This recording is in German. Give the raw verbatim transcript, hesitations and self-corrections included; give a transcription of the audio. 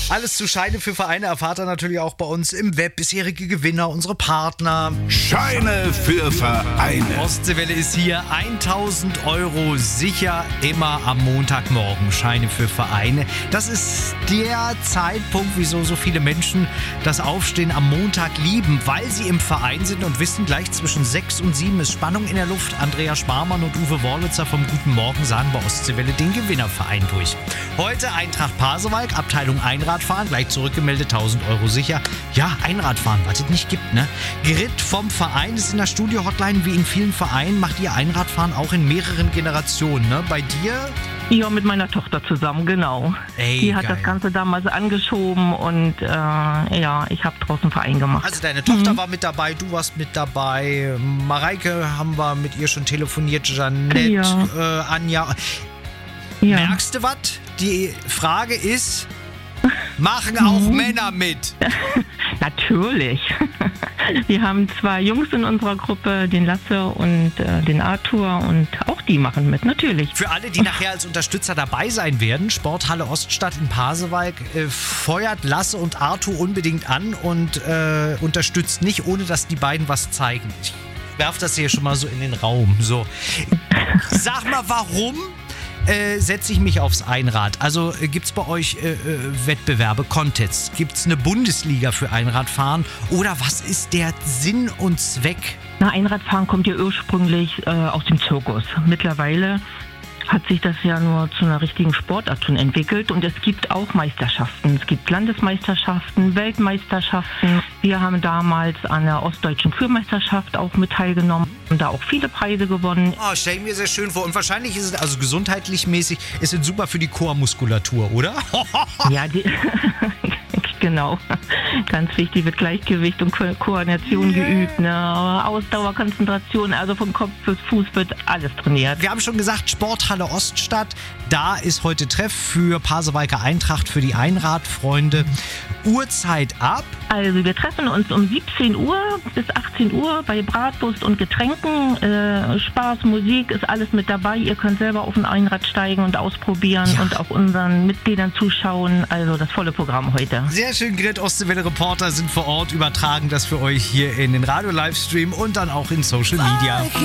Alles zu Scheine für Vereine erfahrt ihr natürlich auch bei uns im Web. Bisherige Gewinner, unsere Partner. Scheine für Vereine. Ostseewelle ist hier. tausend Euro sicher immer am Montagmorgen. Scheine für Vereine. Das ist der Zeitpunkt, wieso so viele Menschen das Aufstehen am Montag lieben, weil sie im Verein sind und wissen, gleich zwischen sechs und sieben ist Spannung in der Luft. Andrea Sparmann und Uwe Worlitzer vom Guten Morgen sagen bei Ostseewelle den Gewinnerverein durch. Heute Eintracht Pasewalk, Abteilung Einradfahren, gleich zurückgemeldet, tausend Euro sicher. Ja, Einradfahren, was es nicht gibt, ne? Grit vom Verein ist in der Studio-Hotline, wie in vielen Vereinen macht ihr Einradfahren auch in mehreren Generationen, ne? Bei dir? Ja, mit meiner Tochter zusammen, genau. Ey, die hat geil. das Ganze damals angeschoben und äh, ja, ich habe draußen einen Verein gemacht. Also deine Tochter mhm. war mit dabei, du warst mit dabei, Mareike haben wir mit ihr schon telefoniert, Jeanette, Ja. äh, Anja. Ja. Merkst du was? Die Frage ist, machen auch Mhm. Männer mit? Natürlich. Wir haben zwei Jungs in unserer Gruppe, den Lasse und äh, den Arthur, und auch die machen mit, natürlich. Für alle, die nachher als Unterstützer dabei sein werden, Sporthalle Oststadt in Pasewalk, äh, feuert Lasse und Arthur unbedingt an und äh, unterstützt nicht, ohne dass die beiden was zeigen. Ich werf das hier schon mal so in den Raum. So. Sag mal, warum äh, setze ich mich aufs Einrad? Also äh, gibt es bei euch äh, äh, Wettbewerbe, Contests? Gibt es eine Bundesliga für Einradfahren? Oder was ist der Sinn und Zweck? Na, Einradfahren kommt ja ursprünglich äh, aus dem Zirkus. Mittlerweile hat sich das ja nur zu einer richtigen Sportart schon entwickelt, und es gibt auch Meisterschaften. Es gibt Landesmeisterschaften, Weltmeisterschaften. Wir haben damals an der Ostdeutschen Führmeisterschaft auch mit teilgenommen und da auch viele Preise gewonnen. Oh, stell ich mir sehr schön vor. Und wahrscheinlich ist es, also gesundheitlich mäßig, ist es super für die Chormuskulatur, oder? Ja, die, genau. Ganz wichtig, wird Gleichgewicht und Ko- Koordination Yeah. geübt, ne? Ausdauer, Konzentration, also vom Kopf bis Fuß wird alles trainiert. Wir haben schon gesagt, Sporthalle Oststadt, da ist heute Treff für Pasewalker Eintracht, für die Einradfreunde. Uhrzeit ab. Also wir treffen uns um siebzehn Uhr bis achtzehn Uhr bei Bratwurst und Getränken. Äh, Spaß, Musik ist alles mit dabei. Ihr könnt selber auf ein Einrad steigen und ausprobieren Ja. und auch unseren Mitgliedern zuschauen. Also das volle Programm heute. Sehr schön, Grit, Ostseewelle Reporter sind vor Ort, übertragen das für euch hier in den Radio-Livestream und dann auch in Social Media.